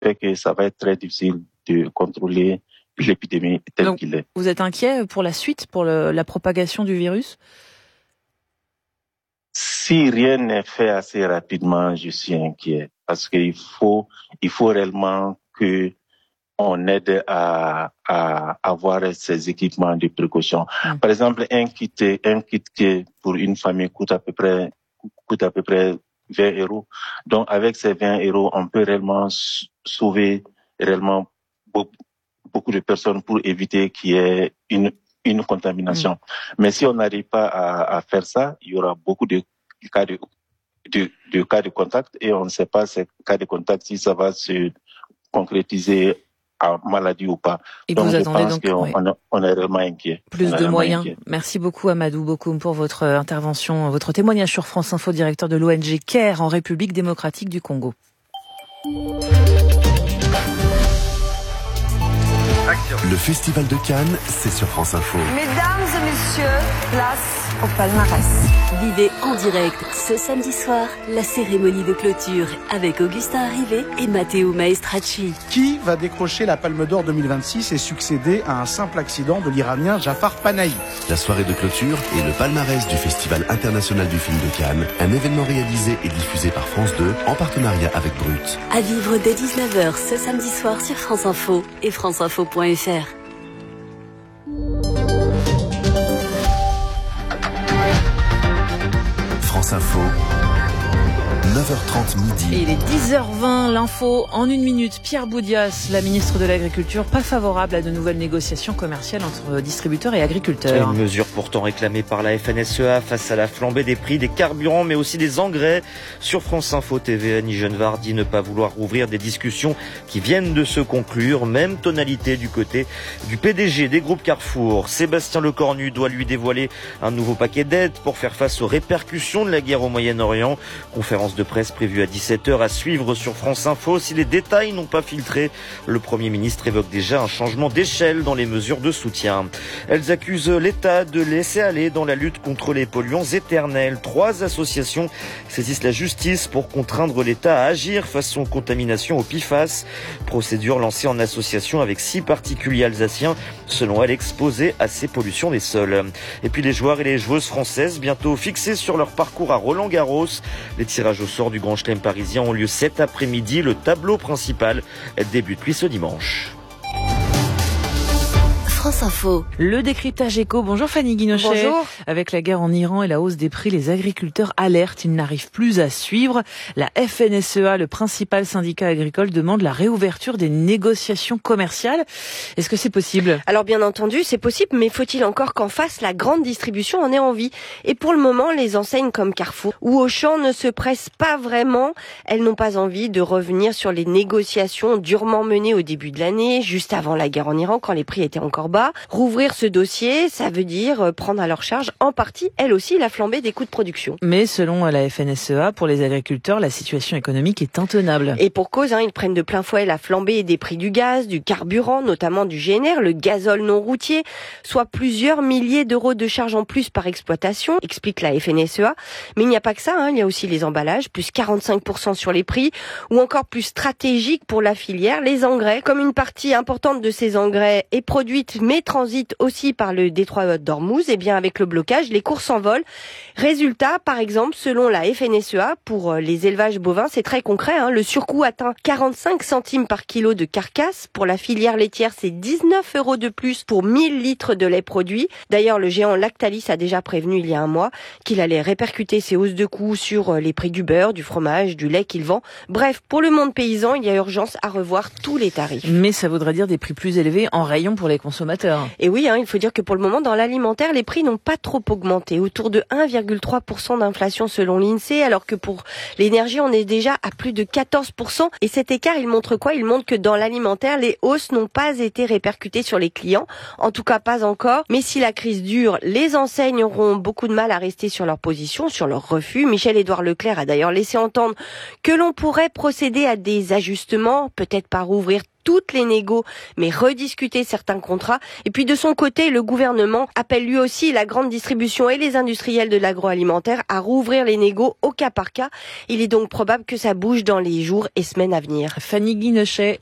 fait que ça va être très difficile de contrôler l'épidémie telle qu'il est. Vous êtes inquiet pour la suite, pour la propagation du virus? Si rien n'est fait assez rapidement, je suis inquiet parce qu'il faut réellement que on aide à avoir ces équipements de précaution. Par exemple, un kit qui pour une famille coûte à peu près 20 euros. Donc, avec ces 20 euros, on peut réellement sauver réellement beaucoup de personnes pour éviter qu'il y ait une contamination. Mais si on n'arrive pas à faire ça, il y aura beaucoup de cas de contact et on ne sait pas ces cas de contact si ça va se concrétiser en maladie ou pas. Et donc, vous je attendez pense qu'on est réellement inquiet. Plus de moyens. Merci beaucoup Amadou Bokoum pour votre intervention, votre témoignage sur France Info, directeur de l'ONG CARE en République démocratique du Congo. Le Festival de Cannes, c'est sur France Info. Mesdames et messieurs, place au palmarès. Vivez en direct ce samedi soir la cérémonie de clôture avec Augustin Arrivé et Matteo Maestracci. Qui va décrocher la Palme d'Or 2026 et succéder à un simple accident de l'Iranien Jafar Panahi? La soirée de clôture et le palmarès du Festival international du film de Cannes, un événement réalisé et diffusé par France 2 en partenariat avec Brut. À vivre dès 19h ce samedi soir sur France Info et franceinfo.fr. France Info, 9h30 midi. Et il est 10h20, l'info en une minute. Pierre Boudias, la ministre de l'Agriculture, pas favorable à de nouvelles négociations commerciales entre distributeurs et agriculteurs. Une mesure pourtant réclamée par la FNSEA face à la flambée des prix des carburants, mais aussi des engrais. Sur France Info TV, Annie Genevard dit ne pas vouloir ouvrir des discussions qui viennent de se conclure. Même tonalité du côté du PDG des groupes Carrefour. Sébastien Lecornu doit lui dévoiler un nouveau paquet d'aides pour faire face aux répercussions de la guerre au Moyen-Orient. Conférence de presse prévue à 17h à suivre sur France Info. Si les détails n'ont pas filtré, le Premier ministre évoque déjà un changement d'échelle dans les mesures de soutien. Elles accusent l'État de laisser aller dans la lutte contre les polluants éternels. 3 associations saisissent la justice pour contraindre l'État à agir face aux contaminations au PFAS. Procédure lancée en association avec 6 particuliers alsaciens, selon elle exposés à ces pollutions des sols. Et puis les joueurs et les joueuses françaises bientôt fixés sur leur parcours à Roland-Garros. Les tirages au sort du Grand Chelem parisien ont lieu cet après-midi. Le tableau principal débute lui ce dimanche. France Info. Le décryptage éco. Bonjour Fanny Guinochet. Bonjour. Avec la guerre en Iran et la hausse des prix, les agriculteurs alertent. Ils n'arrivent plus à suivre. La FNSEA, le principal syndicat agricole, demande la réouverture des négociations commerciales. Est-ce que c'est possible? Alors bien entendu, c'est possible, mais faut-il encore qu'en face, la grande distribution en ait envie? Et pour le moment, les enseignes comme Carrefour ou Auchan ne se pressent pas vraiment. Elles n'ont pas envie de revenir sur les négociations durement menées au début de l'année, juste avant la guerre en Iran, quand les prix étaient encore bas. Rouvrir ce dossier, ça veut dire prendre à leur charge en partie, elle aussi, la flambée des coûts de production. Mais selon la FNSEA, pour les agriculteurs, la situation économique est intenable. Et pour cause, ils prennent de plein fouet la flambée des prix du gaz, du carburant, notamment du GNR, le gazole non routier, soit plusieurs milliers d'euros de charges en plus par exploitation, explique la FNSEA. Mais il n'y a pas que ça, il y a aussi les emballages, plus 45% sur les prix, ou encore plus stratégique pour la filière, les engrais. Comme une partie importante de ces engrais est produite mais transite aussi par le détroit d'Ormuz, et bien avec le blocage, les cours s'envolent. Résultat, par exemple, selon la FNSEA, pour les élevages bovins, c'est très concret, le surcoût atteint 45 centimes par kilo de carcasse. Pour la filière laitière, c'est 19 € de plus pour 1000 litres de lait produit. D'ailleurs, le géant Lactalis a déjà prévenu il y a un mois qu'il allait répercuter ces hausses de coûts sur les prix du beurre, du fromage, du lait qu'il vend. Bref, pour le monde paysan, il y a urgence à revoir tous les tarifs. Mais ça voudrait dire des prix plus élevés en rayon pour les consommateurs. Et oui, il faut dire que pour le moment, dans l'alimentaire, les prix n'ont pas trop augmenté. Autour de 1,3% d'inflation selon l'INSEE, alors que pour l'énergie, on est déjà à plus de 14%. Et cet écart, il montre quoi? Il montre que dans l'alimentaire, les hausses n'ont pas été répercutées sur les clients. En tout cas, pas encore. Mais si la crise dure, les enseignes auront beaucoup de mal à rester sur leur position, sur leur refus. Michel-Édouard Leclerc a d'ailleurs laissé entendre que l'on pourrait procéder à des ajustements, peut-être par ouvrir toutes les négos, mais rediscuter certains contrats. Et puis de son côté, le gouvernement appelle lui aussi la grande distribution et les industriels de l'agroalimentaire à rouvrir les négos au cas par cas. Il est donc probable que ça bouge dans les jours et semaines à venir. Fanny Guinochet.